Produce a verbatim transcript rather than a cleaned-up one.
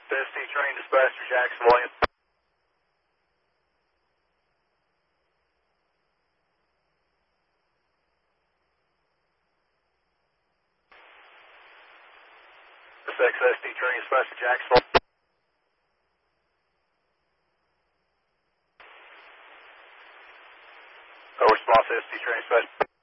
S T train dispatcher, Jackson Williams. S X S T train dispatcher, Jackson Williams. Oh, response S T train dispatcher.